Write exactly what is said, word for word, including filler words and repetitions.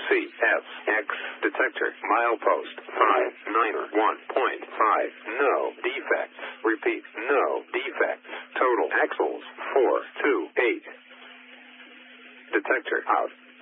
C S X detector milepost five nine one point five. No defects. Repeat, no defects. Total axles four two eight. Detector out.